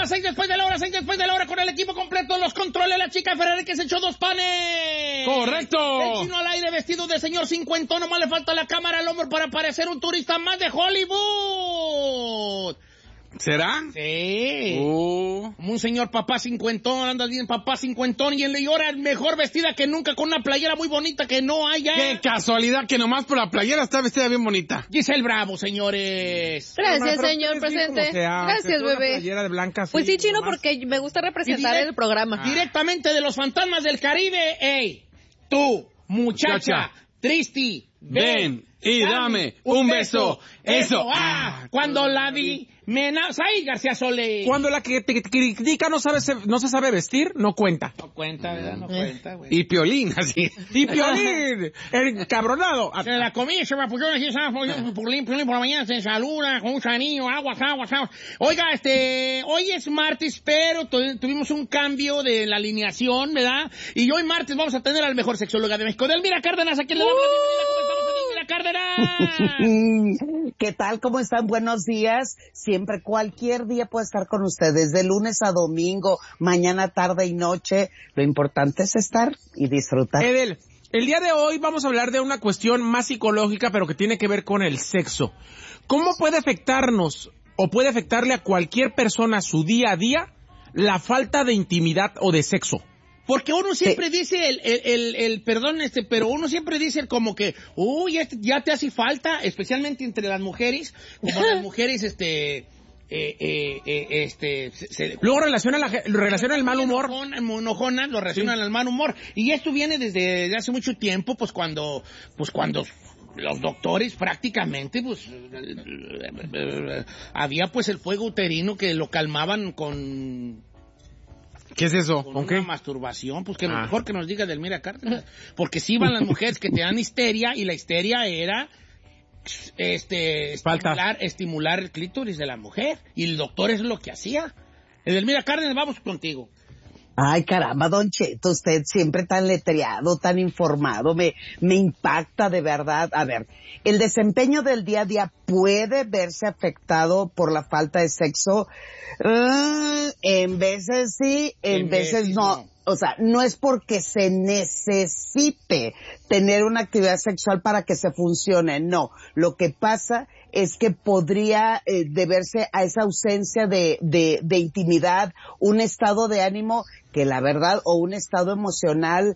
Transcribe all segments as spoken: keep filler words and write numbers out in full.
seis después de la hora, seis después de la hora con el equipo completo, los controles, la chica Ferrari que se echó dos panes. ¡Correcto! El chino al aire vestido de señor cincuentón, nomás le falta la cámara al hombro para parecer un turista más de Hollywood. ¿Será? Sí. Uh. Como un señor papá cincuentón, anda bien papá cincuentón y él le llora mejor vestida que nunca con una playera muy bonita que no haya. Qué casualidad que nomás por la playera está vestida bien bonita. Giselle Bravo, señores. Gracias, señor presente. Gracias, bebé. De blanca, sí, pues sí, chino, nomás. porque me gusta representar direct- el programa. Ah. Directamente de los fantasmas del Caribe. Ey, tú, muchacha, Muchacha. Tristi, Ven y dame un beso. Eso. Ah, Ah, cuando la vi, me na... Said García Solé. Cuando la que te critica no sabe, se- no se sabe vestir, no cuenta. No cuenta, ¿verdad? No Eh. cuenta, güey. Y Piolín, así. Y Piolín, el cabronado. Se la comí, se me puso así, ¿sabes? Por lim- por lim- por la mañana se saluda con un anillo, aguas, aguas, aguas. Oiga, este, hoy es martes, pero tu- tuvimos un cambio de la alineación, ¿verdad? Y hoy martes vamos a tener al mejor sexóloga de México, Delmira Cárdenas, a quien le damos la bienvenida. ¿Cómo estamos, Delmira Cárdenas? ¿Qué tal? ¿Cómo están? Buenos días. Siempre, cualquier día puede estar con ustedes, de lunes a domingo, mañana, tarde y noche. Lo importante es estar y disfrutar. Edel, el día de hoy vamos a hablar de una cuestión más psicológica, pero que tiene que ver con el sexo. ¿Cómo puede afectarnos o puede afectarle a cualquier persona su día a día la falta de intimidad o de sexo? Porque uno siempre dice el, el, el, el, perdón, este, pero uno siempre dice como que, uy, este, ya te hace falta, especialmente entre las mujeres, como las mujeres, este, eh, eh, eh, este, se, se- Luego relaciona, la, relaciona el mal humor. Enojona- enojonas, lo relacionan al mal humor. Y esto viene desde hace mucho tiempo, pues cuando, pues cuando los doctores prácticamente, pues, había pues el fuego uterino que lo calmaban con... ¿Qué es eso? Con ¿Con una qué? masturbación, pues que lo Ah. mejor que nos diga Delmira Cárdenas. Porque sí van las mujeres que te dan histeria, y la histeria era este Falta. estimular, estimular el clítoris de la mujer. Y el doctor es lo que hacía. Delmira Cárdenas, vamos contigo. Ay, caramba, Don Cheto, usted siempre tan letreado, tan informado, me, me impacta de verdad. A ver, ¿el desempeño del día a día puede verse afectado por la falta de sexo? Uh, en veces sí, en, En veces, veces no. no. O sea, no es porque se necesite tener una actividad sexual para que se funcione, no. Lo que pasa es que podría eh, deberse a esa ausencia de, de, de intimidad, un estado de ánimo que la verdad, o un estado emocional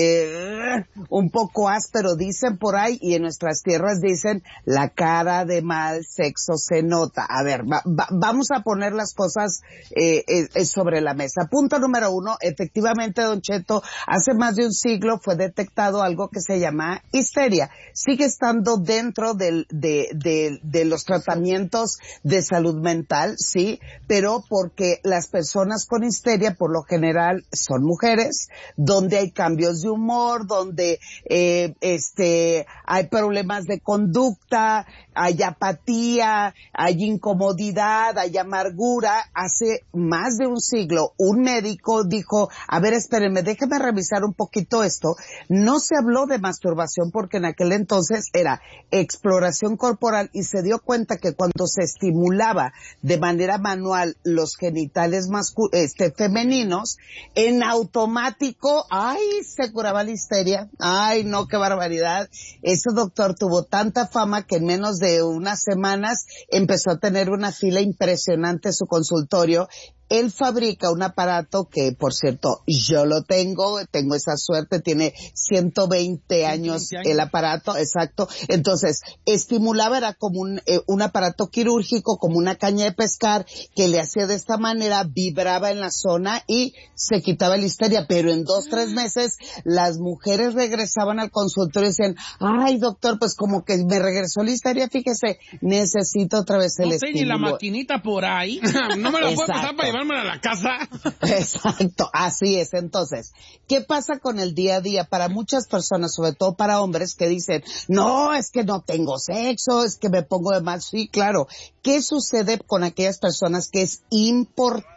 eh, un poco áspero, dicen por ahí, y en nuestras tierras dicen, la cara de mal sexo se nota. A ver, va, va, vamos a poner las cosas eh, eh, sobre la mesa. Punto número uno, efectivamente, Don Cheto, hace más de un siglo fue detectado algo que se llama histeria. Sigue estando dentro del, de, de, de los tratamientos de salud mental, sí, pero porque las personas con histeria, por lo general, son mujeres, donde hay cambios de humor, donde eh, este hay problemas de conducta, hay apatía, hay incomodidad, hay amargura. Hace más de un siglo, un médico dijo, a ver, espérenme, déjeme revisar un poquito esto. No se habló de masturbación porque en aquel entonces era exploración corporal, y se dio cuenta que cuando se estimulaba de manera manual los genitales mascu- este, femeninos, en automático, ay, se curaba la histeria. Ay, no, qué barbaridad. Ese doctor tuvo tanta fama que en menos de unas semanas empezó a tener una fila impresionante en su consultorio. Él fabrica un aparato que, por cierto, yo lo tengo, tengo esa suerte, tiene ciento veinte años el aparato, exacto. Entonces, estimulaba, era como un, eh, un aparato quirúrgico, como una caña de pescar, que le hacía de esta manera, vibraba en la zona y se quitaba la histeria. Pero en dos, tres meses, las mujeres regresaban al consultorio y decían, ay, doctor, pues como que me regresó la histeria, fíjese, necesito otra vez el No sé, ni la estímulo. maquinita por ahí. No me la puedo Exacto. pasar para llevármela a la casa. Exacto, así es. Entonces, ¿qué pasa con el día a día? Para muchas personas, sobre todo para hombres que dicen, no, es que no tengo sexo, es que me pongo de mal. Sí, claro. ¿Qué sucede con aquellas personas que es importante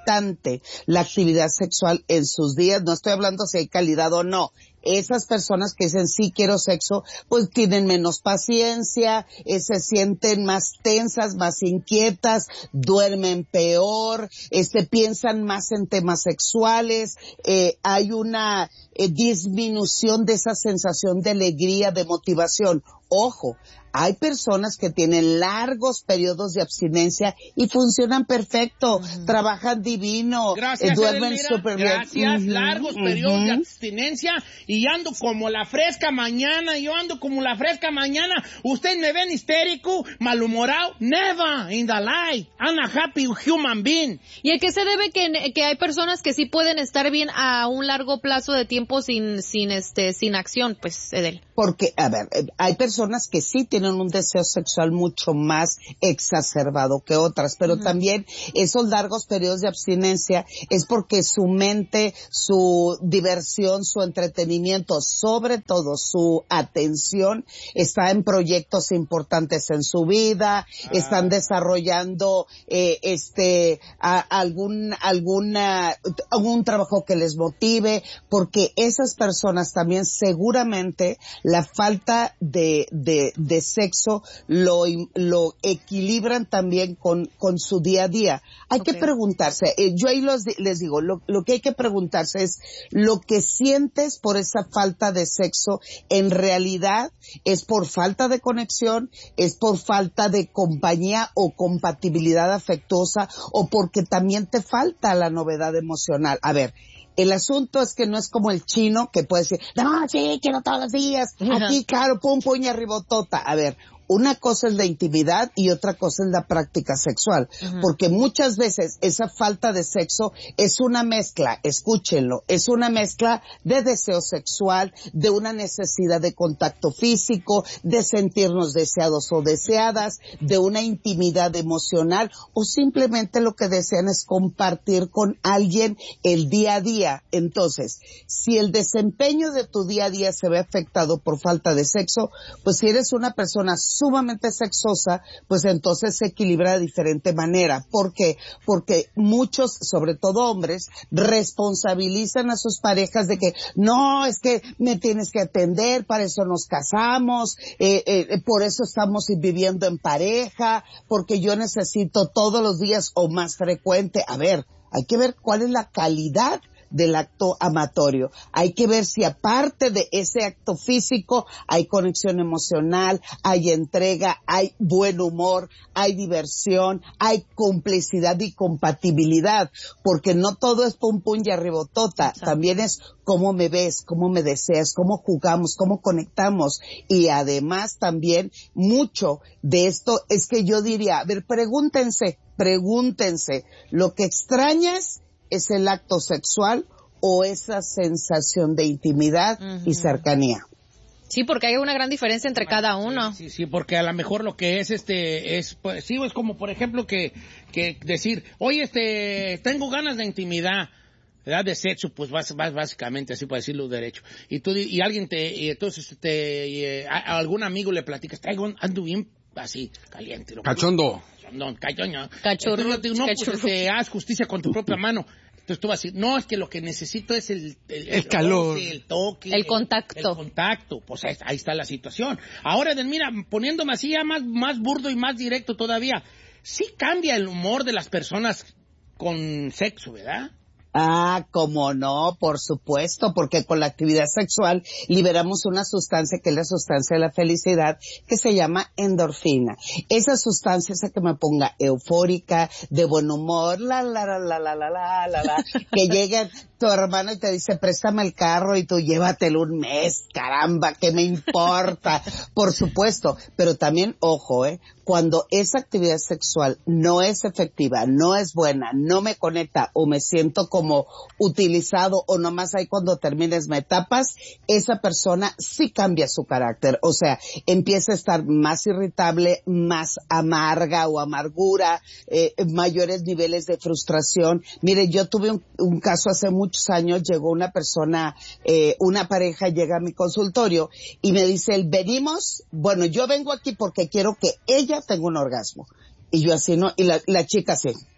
limitante la actividad sexual en sus días. No estoy hablando si hay calidad o no. Esas personas que dicen sí quiero sexo, pues tienen menos paciencia, eh, se sienten más tensas, más inquietas, duermen peor, este, piensan más en temas sexuales, eh, hay una eh, disminución de esa sensación de alegría, de motivación. Ojo, hay personas que tienen largos periodos de abstinencia y funcionan perfecto, uh-huh. trabajan divino, gracias, eh, duermen súper bien. Gracias, uh-huh, largos uh-huh. periodos de abstinencia y ando como la fresca mañana, yo ando como la fresca mañana. Ustedes me ven histérico, malhumorado, never in the life. I'm a happy human being. ¿Y a qué se debe que, que hay personas que sí pueden estar bien a un largo plazo de tiempo sin, sin, este, sin acción, pues, Edel? Porque, a ver, hay personas que sí tienen un deseo sexual mucho más exacerbado que otras, pero uh-huh. también esos largos periodos de abstinencia es porque su mente, su diversión, su entretenimiento, sobre todo su atención, está en proyectos importantes en su vida, ah. están desarrollando eh, este a, algún alguna algún trabajo que les motive, porque esas personas también seguramente la falta de, de, de sexo lo, lo equilibran también con, con su día a día. Hay okay. que preguntarse, eh, yo ahí los, les digo, lo, lo que hay que preguntarse es, lo que sientes por esa falta de sexo, en realidad es por falta de conexión, es por falta de compañía o compatibilidad afectuosa, o porque también te falta la novedad emocional. A ver, el asunto es que no es como el chino que puede decir, no, sí, quiero todos los días, aquí, claro, pum, puña, ribotota. A ver, una cosa es la intimidad y otra cosa es la práctica sexual. Uh-huh. Porque muchas veces esa falta de sexo es una mezcla, escúchenlo, es una mezcla de deseo sexual, de una necesidad de contacto físico, de sentirnos deseados o deseadas, de una intimidad emocional, o simplemente lo que desean es compartir con alguien el día a día. Entonces, si el desempeño de tu día a día se ve afectado por falta de sexo, pues si eres una persona sumamente sexosa, pues entonces se equilibra de diferente manera. ¿Por qué? Porque muchos, sobre todo hombres, responsabilizan a sus parejas de que no, es que me tienes que atender, para eso nos casamos, eh, eh, por eso estamos viviendo en pareja, porque yo necesito todos los días o más frecuente. A ver, hay que ver cuál es la calidad del acto amatorio. Hay que ver si aparte de ese acto físico hay conexión emocional, hay entrega, hay buen humor, hay diversión, hay complicidad y compatibilidad, porque no todo es pum pum y arribotota, también es cómo me ves, cómo me deseas, cómo jugamos, cómo conectamos. Y además también mucho de esto es que yo diría, a ver, pregúntense, pregúntense, ¿lo que extrañas es el acto sexual o esa sensación de intimidad uh-huh. y cercanía? Sí, porque hay una gran diferencia entre cada uno. Sí, sí, sí, porque a lo mejor lo que es este es pues, sí, es como por ejemplo que que decir, "Oye, este tengo ganas de intimidad", ¿verdad? De sexo, pues vas, vas básicamente así para decirlo derecho. Y tú y alguien te y entonces te y, eh, a, a algún amigo le platicas, "Traigo ando bien así caliente", ¿no? Cachondo. No, cachoña. Cachorro. Entonces, no, pues este, haz justicia con tu propia mano. Entonces tú vas a decir, no, es que lo que necesito es el... El, el, el calor. Roce, el toque. El contacto. El, el contacto. Pues ahí, ahí está la situación. Ahora, mira, poniéndome así ya más, más burdo y más directo todavía, sí cambia el humor de las personas con sexo, ¿verdad? Ah, cómo no, por supuesto, porque con la actividad sexual liberamos una sustancia que es la sustancia de la felicidad, que se llama endorfina. Esa sustancia hace que me ponga eufórica, de buen humor, la la la la la la la la la, que llegue tu hermano y te dice, préstame el carro y tú llévatelo un mes, caramba, ¿qué me importa? Por supuesto, pero también, ojo, eh, cuando esa actividad sexual no es efectiva, no es buena, no me conecta o me siento como utilizado o nomás ahí cuando termines me tapas, esa persona sí cambia su carácter. O sea, empieza a estar más irritable, más amarga o amargura, eh, mayores niveles de frustración. Mire, yo tuve un, un caso hace muchos años, llegó una persona, eh, una pareja llega a mi consultorio y me dice, venimos, bueno, yo vengo aquí porque quiero que ella tenga un orgasmo. Y yo así, ¿no? Y la, la chica así.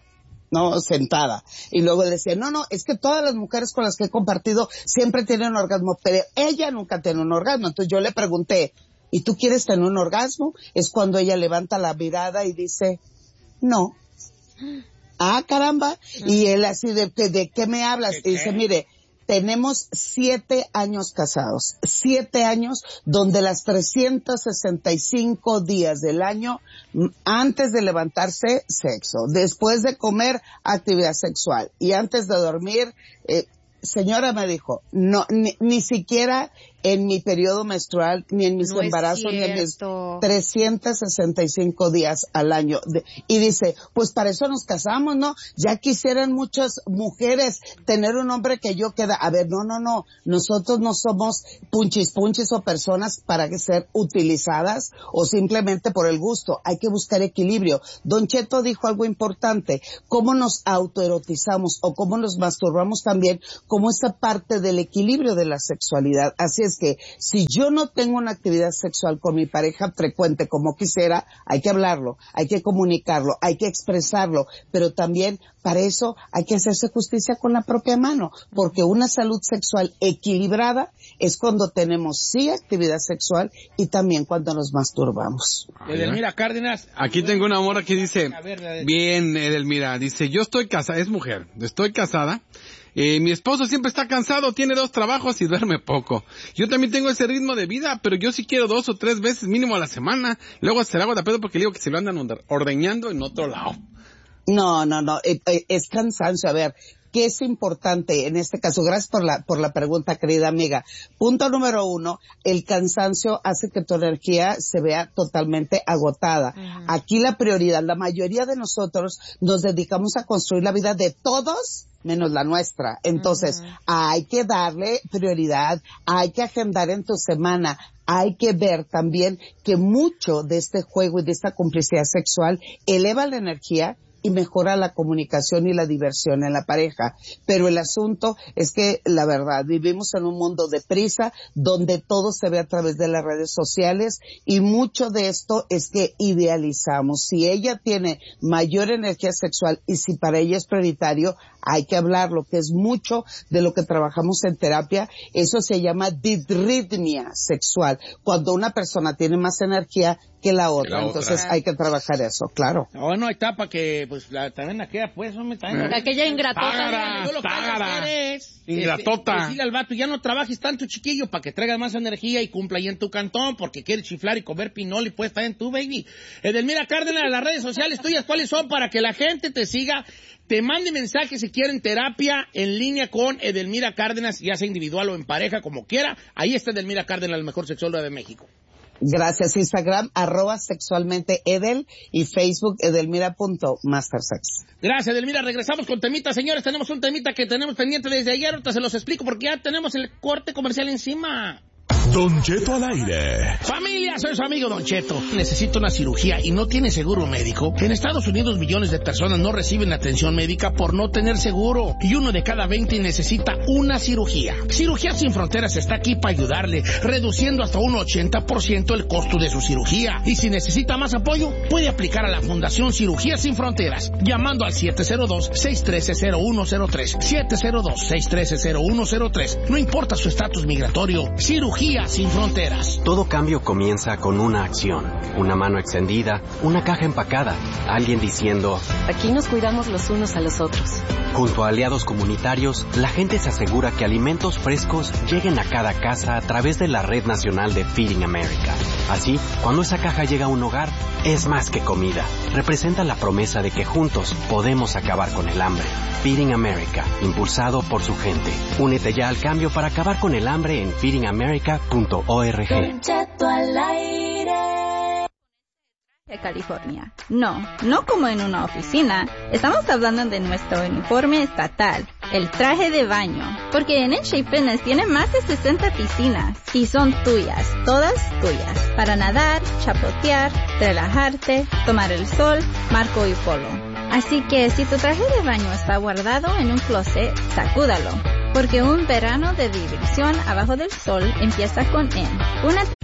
no, sentada. Y luego decía, no, no, es que todas las mujeres con las que he compartido siempre tienen orgasmo, pero ella nunca tiene un orgasmo. Entonces yo le pregunté, ¿y tú quieres tener un orgasmo? Es cuando ella levanta la mirada y dice, no. Ah, caramba. Y él así, ¿de, de, de qué me hablas? Y dice, mire, tenemos siete años casados, siete años donde las trescientos sesenta y cinco días del año, antes de levantarse, sexo, después de comer, actividad sexual, y antes de dormir, eh, señora me dijo, no, ni, ni siquiera en mi periodo menstrual, ni en mis no embarazos, ni en mis trescientos sesenta y cinco días al año. Y dice, pues para eso nos casamos, ¿no? Ya quisieran muchas mujeres tener un hombre que yo queda. A ver, no, no, no. Nosotros no somos punchis punchis o personas para ser utilizadas o simplemente por el gusto. Hay que buscar equilibrio. Don Cheto dijo algo importante. Cómo nos autoerotizamos o cómo nos masturbamos también como esa parte del equilibrio de la sexualidad. Así es que si yo no tengo una actividad sexual con mi pareja frecuente como quisiera, hay que hablarlo, hay que comunicarlo, hay que expresarlo, pero también para eso hay que hacerse justicia con la propia mano, porque una salud sexual equilibrada es cuando tenemos sí actividad sexual y también cuando nos masturbamos. Edelmira Cárdenas. Aquí tengo una morra que dice, bien Edelmira, dice, yo estoy casada, es mujer, estoy casada. Eh, mi esposo siempre está cansado, tiene dos trabajos y duerme poco. Yo también tengo ese ritmo de vida, pero yo sí quiero dos o tres veces mínimo a la semana. Luego se le hago de pedo porque le digo que se lo andan ordeñando en otro lado. No, no, no, eh, eh, es cansancio. A ver, ¿qué es importante en este caso? Gracias por la, por la pregunta, querida amiga. Punto número uno, el cansancio hace que tu energía se vea totalmente agotada. Uh-huh. Aquí la prioridad, la mayoría de nosotros nos dedicamos a construir la vida de todos menos la nuestra. Entonces, uh-huh. hay que darle prioridad, hay que agendar en tu semana, hay que ver también que mucho de este juego y de esta complicidad sexual eleva la energía y mejora la comunicación y la diversión en la pareja. Pero el asunto es que, la verdad, vivimos en un mundo de prisa, donde todo se ve a través de las redes sociales, y mucho de esto es que idealizamos. Si ella tiene mayor energía sexual y si para ella es prioritario, hay que hablarlo, que es mucho de lo que trabajamos en terapia. Eso se llama disritmia sexual, cuando una persona tiene más energía que la otra. La Entonces otra. Hay que trabajar eso, claro. Bueno, hay etapa que, pues, la, también aquella, pues, hombre, también. Aquella ingratota. Tágara, yo lo que tágara, es, ingratota. Este, decirle al vato, ya no trabajes tanto, chiquillo, para que traigas más energía y cumpla ahí en tu cantón, porque quieres chiflar y comer pinol y puedes estar en tu baby. Edelmira Cárdenas, las redes sociales tuyas, ¿cuáles son para que la gente te siga? Te mande mensajes si quieren terapia en línea con Edelmira Cárdenas, ya sea individual o en pareja, como quiera. Ahí está Edelmira Cárdenas, la mejor sexóloga de México. Gracias. Instagram, arroba sexualmente Edel, y Facebook, edelmira.mastersex. Gracias, Edelmira. Regresamos con temita, señores. Tenemos un temita que tenemos pendiente desde ayer. Ahorita se los explico porque ya tenemos el corte comercial encima. Don Cheto al aire. Familia, soy su amigo Don Cheto. Necesito una cirugía y no tiene seguro médico. En Estados Unidos millones de personas no reciben atención médica por no tener seguro. Y uno de cada veinte necesita una cirugía. Cirugías Sin Fronteras está aquí para ayudarle, reduciendo hasta un ochenta por ciento el costo de su cirugía. Y si necesita más apoyo, puede aplicar a la Fundación Cirugías Sin Fronteras, llamando al siete cero dos, seis uno tres, cero uno cero tres. siete cero dos, seis uno tres, cero uno cero tres. No importa su estatus migratorio. Cirugía Sin Fronteras. Todo cambio comienza con una acción, una mano extendida, una caja empacada, alguien diciendo, aquí nos cuidamos los unos a los otros. Junto a aliados comunitarios, la gente se asegura que alimentos frescos lleguen a cada casa a través de la Red Nacional de Feeding America. Así, cuando esa caja llega a un hogar, es más que comida. Representa la promesa de que juntos podemos acabar con el hambre. Feeding America, impulsado por su gente. Únete ya al cambio para acabar con el hambre en feeding america punto org. Don Cheto al aire. De California. No, no como en una oficina. Estamos hablando de nuestro uniforme estatal, el traje de baño. Porque en N-Shape Fitness tiene más de sesenta piscinas y son tuyas, todas tuyas. Para nadar, chapotear, relajarte, tomar el sol, marco y polo. Así que si tu traje de baño está guardado en un closet, sacúdalo. Porque un verano de diversión abajo del sol empieza con N. Una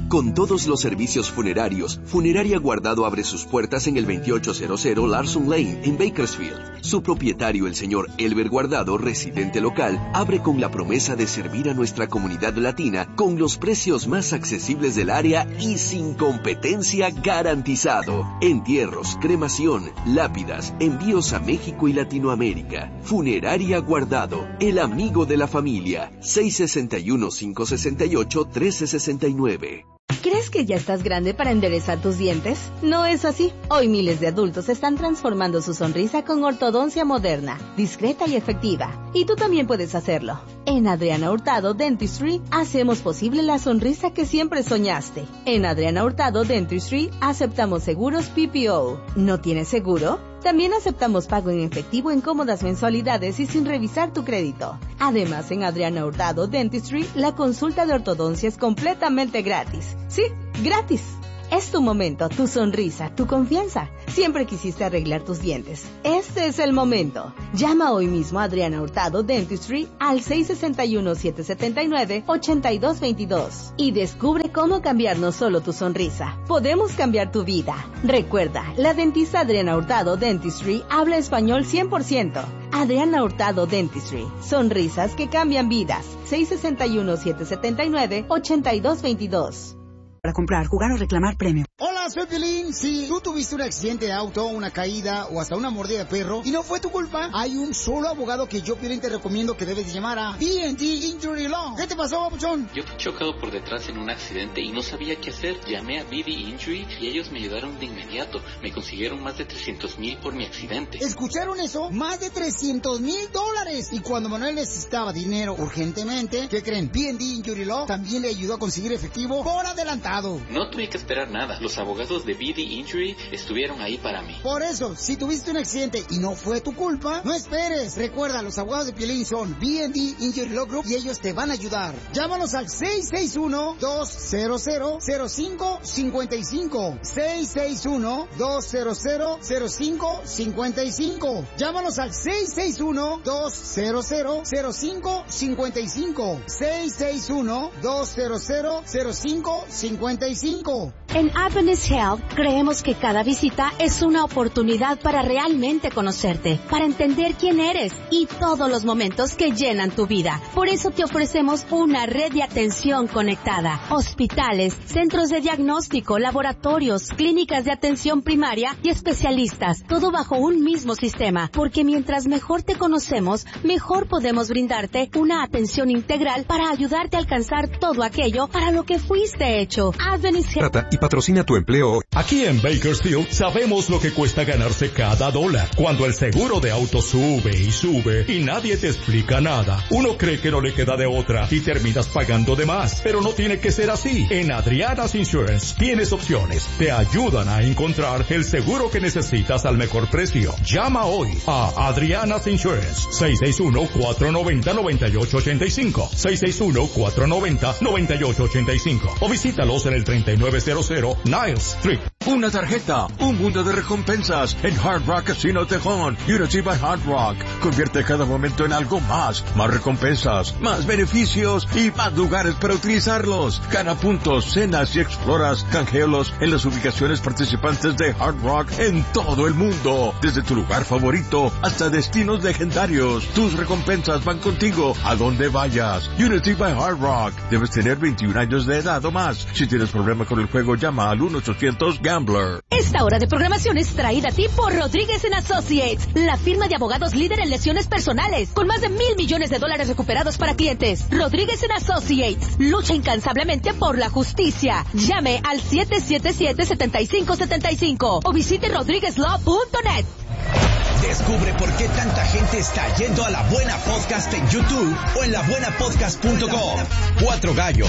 Con todos los servicios funerarios, Funeraria Guardado abre sus puertas en el veintiocho cero cero Larson Lane, en Bakersfield. Su propietario, el señor Elber Guardado, residente local, abre con la promesa de servir a nuestra comunidad latina con los precios más accesibles del área y sin competencia garantizado. Entierros, cremación, lápidas, envíos a México y Latinoamérica. Funeraria Guardado, el amigo de la familia. seis seis uno, cinco seis ocho, uno tres seis nueve. ¿Crees que ya estás grande para enderezar tus dientes? No es así. Hoy miles de adultos están transformando su sonrisa con ortodoncia moderna, discreta y efectiva. Y tú también puedes hacerlo. En Adriana Hurtado Dentistry hacemos posible la sonrisa que siempre soñaste. En Adriana Hurtado Dentistry aceptamos seguros P P O. ¿No tienes seguro? También aceptamos pago en efectivo en cómodas mensualidades y sin revisar tu crédito. Además, en Adriana Hurtado Dentistry, la consulta de ortodoncia es completamente gratis. Sí, gratis. Es tu momento, tu sonrisa, tu confianza. Siempre quisiste arreglar tus dientes. Este es el momento. Llama hoy mismo a Adriana Hurtado Dentistry al seis seis uno, siete siete nueve, ocho dos dos dos y descubre cómo cambiar no solo tu sonrisa. Podemos cambiar tu vida. Recuerda, la dentista Adriana Hurtado Dentistry habla español cien por ciento. Adriana Hurtado Dentistry. Sonrisas que cambian vidas. seis seis uno, siete siete nueve, ocho dos dos dos. Para comprar, jugar o reclamar premio. Hola, soy Piolín. Si tú tuviste un accidente de auto, una caída o hasta una mordida de perro y no fue tu culpa, hay un solo abogado que yo, Piolín, te recomiendo que debes llamar a B and T Injury Law. ¿Qué te pasó, papuchón? Yo fui chocado por detrás en un accidente y no sabía qué hacer. Llamé a B D Injury y ellos me ayudaron de inmediato. Me consiguieron más de trescientos mil por mi accidente. ¿Escucharon eso? Más de trescientos mil dólares. Y cuando Manuel necesitaba dinero urgentemente, ¿qué creen? B and T Injury Law también le ayudó a conseguir efectivo por adelantado. No tuve que esperar nada. Los abogados de B D Injury estuvieron ahí para mí. Por eso, si tuviste un accidente y no fue tu culpa, no esperes. Recuerda, los abogados de Piolín son B and T Injury Law Group y ellos te van a ayudar. Llámanos al seis seis uno, dos cero cero, cero cinco cinco cinco. seis seis uno, dos cero cero, cero cinco cinco cinco. Llámanos al seis seis uno, dos cero cero, cero cinco cinco cinco. seis seis uno, dos cero cero, cero cinco cinco cinco. En Adventist Health creemos que cada visita es una oportunidad para realmente conocerte, para entender quién eres y todos los momentos que llenan tu vida. Por eso te ofrecemos una red de atención conectada, hospitales, centros de diagnóstico, laboratorios, clínicas de atención primaria y especialistas, todo bajo un mismo sistema, porque mientras mejor te conocemos, mejor podemos brindarte una atención integral para ayudarte a alcanzar todo aquello para lo que fuiste hecho. Adventist Health. Y patrocina tu empleo. Aquí en Bakersfield sabemos lo que cuesta ganarse cada dólar. Cuando el seguro de auto sube y sube y nadie te explica nada, uno cree que no le queda de otra y terminas pagando de más. Pero no tiene que ser así. En Adriana's Insurance tienes opciones. Te ayudan a encontrar el seguro que necesitas al mejor precio. Llama hoy a Adriana's Insurance. seis seis uno, cuatro nueve cero, nueve ocho ocho cinco. seis seis uno, cuatro nueve cero, nueve ocho ocho cinco. O visítalos en el treinta y nueve cero cero Niles Street. Una tarjeta, un mundo de recompensas en Hard Rock Casino Tejón. Unity by Hard Rock. Convierte cada momento en algo más. Más recompensas, más beneficios y más lugares para utilizarlos. Gana puntos, cenas y exploras. Canjealos en las ubicaciones participantes de Hard Rock en todo el mundo. Desde tu lugar favorito hasta destinos legendarios. Tus recompensas van contigo a donde vayas. Unity by Hard Rock. Debes tener veintiún años de edad o más. Si tienes problema con el juego, llama al uno ochocientos Gambler. Esta hora de programación es traída a ti por Rodríguez and Associates, la firma de abogados líder en lesiones personales, con más de mil millones de dólares recuperados para clientes. Rodríguez and Associates lucha incansablemente por la justicia. Llame al siete siete siete, siete cinco siete cinco o visite rodríguez law punto net. Descubre por qué tanta gente está yendo a La Buena Podcast en YouTube o en la buena podcast punto com. Cuatro gallos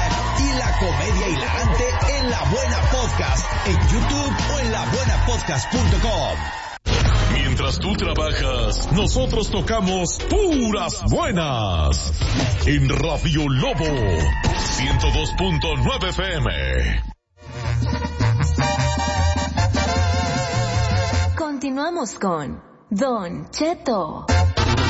y la comedia hilarante en La Buena Podcast en YouTube o en la buena podcast punto com. Mientras tú trabajas, nosotros tocamos puras buenas. En Radio Lobo, ciento dos punto nueve F M. Continuamos con Don Cheto.